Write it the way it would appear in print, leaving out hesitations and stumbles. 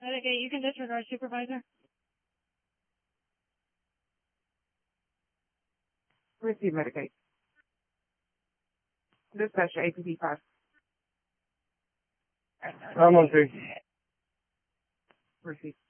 Okay, you can disregard supervisor. Receive Medicaid. Dispatch APP 5. I'm on 2. Receive.